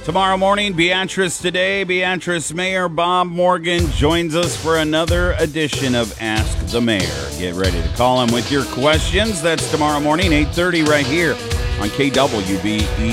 Tomorrow morning, Beatrice Today. Beatrice Mayor Bob Morgan joins us for another edition of Ask the Mayor. Get ready to call him with your questions. That's tomorrow morning, 8:30 right here on KWBE.